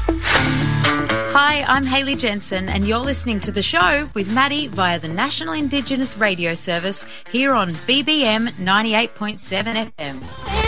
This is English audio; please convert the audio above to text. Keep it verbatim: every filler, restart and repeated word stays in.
Hi, I'm Hayley Jensen, and you're listening to The Show with Maddie via the National Indigenous Radio Service here on B B M ninety-eight point seven F M.